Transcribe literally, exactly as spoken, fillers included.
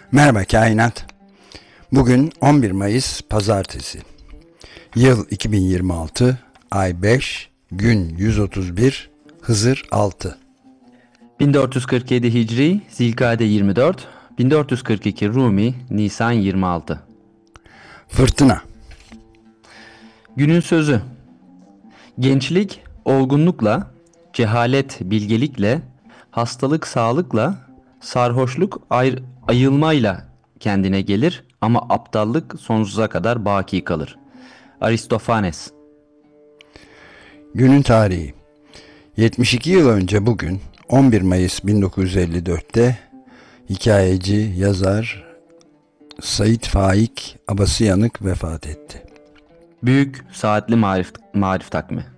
Merhaba kainat. Bugün on bir Mayıs Pazartesi. Yıl iki bin yirmi altı, ay beş, gün yüz otuz bir, Hızır altı. bin dört yüz kırk yedi Hicri, Zilkade yirmi dört, bin dört yüz kırk iki Rumi, Nisan yirmi altı. Fırtına. Günün sözü: gençlik olgunlukla, cehalet bilgelikle, hastalık sağlıkla, sarhoşluk ayr- ayılmayla kendine gelir ama aptallık sonsuza kadar baki kalır. Aristofanes. Günün tarihi. yetmiş iki yıl önce bugün on bir Mayıs bin dokuz yüz elli dörtte hikayeci, yazar Sait Faik Abasıyanık vefat etti. Büyük Saatli Marif, Marif Takvimi.